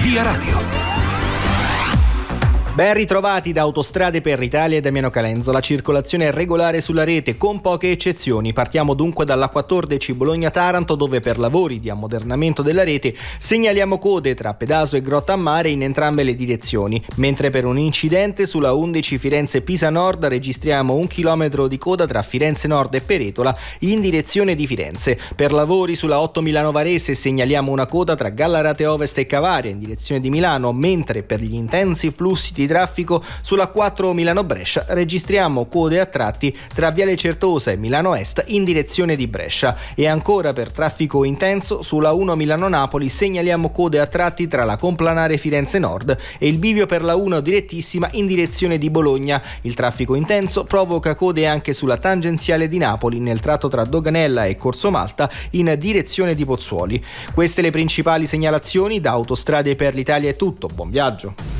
Via Radio. Ben ritrovati da Autostrade per l'Italia e Damiano Calenzo. La circolazione è regolare sulla rete con poche eccezioni. Partiamo dunque dalla 14 Bologna-Taranto, dove per lavori di ammodernamento della rete segnaliamo code tra Pedaso e Grotta a Mare in entrambe le direzioni, mentre per un incidente sulla 11 Firenze-Pisa Nord registriamo 1 chilometro di coda tra Firenze Nord e Peretola in direzione di Firenze. Per lavori sulla 8 Milano-Varese segnaliamo una coda tra Gallarate Ovest e Cavaria in direzione di Milano, mentre per gli intensi flussi di traffico sulla 4 Milano-Brescia registriamo code a tratti tra Viale Certosa e Milano Est in direzione di Brescia. E ancora per traffico intenso sulla 1 Milano-Napoli segnaliamo code a tratti tra la Complanare Firenze Nord e il bivio per la 1 direttissima in direzione di Bologna. Il traffico intenso provoca code anche sulla tangenziale di Napoli nel tratto tra Doganella e Corso Malta in direzione di Pozzuoli. Queste le principali segnalazioni. Da Autostrade per l'Italia è tutto, buon viaggio.